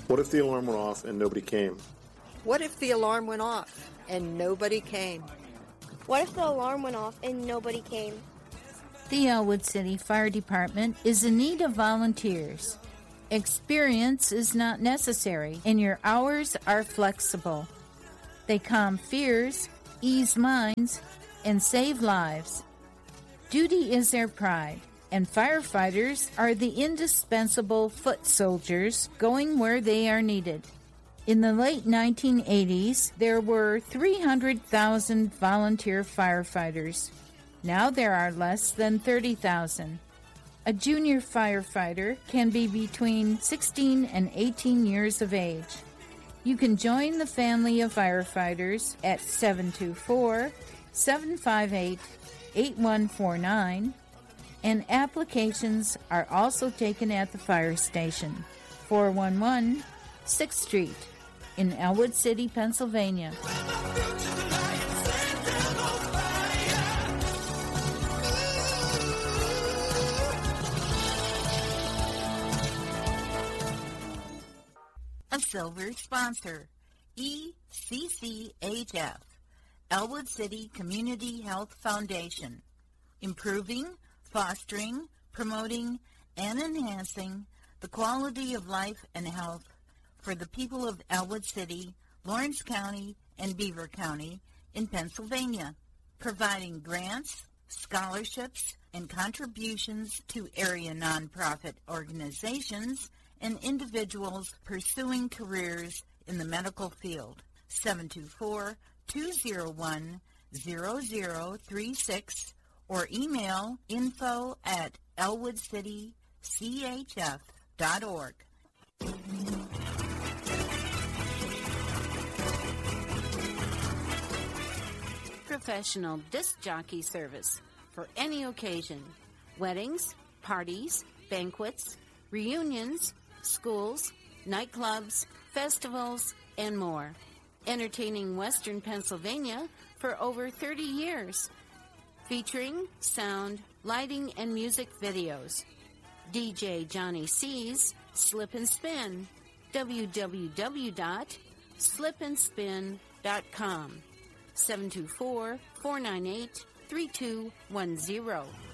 What if the alarm went off and nobody came? What if the alarm went off and nobody came? What if the alarm went off and nobody came? The Elwood City Fire Department is in need of volunteers. Experience is not necessary, and your hours are flexible. They calm fears, ease minds, and save lives. Duty is their pride, and firefighters are the indispensable foot soldiers going where they are needed. In the late 1980s, there were 300,000 volunteer firefighters. Now there are less than 30,000. A junior firefighter can be between 16 and 18 years of age. You can join the family of firefighters at 724-758-8149, and applications are also taken at the fire station, 411 6th Street in Elwood City, Pennsylvania. A silver sponsor, ECCHF, Elwood City Community Health Foundation, improving, fostering, promoting, and enhancing the quality of life and health for the people of Elwood City, Lawrence County, and Beaver County in Pennsylvania, providing grants, scholarships, and contributions to area nonprofit organizations and individuals pursuing careers in the medical field. 724-201-0036 or email info@elwoodcitychf.org. Professional disc jockey service for any occasion. Weddings, parties, banquets, reunions, schools, nightclubs, festivals, and more. Entertaining Western Pennsylvania for over 30 years. Featuring sound, lighting, and music videos. DJ Johnny C's Slip and Spin. www.slipandspin.com. 724-498-3210.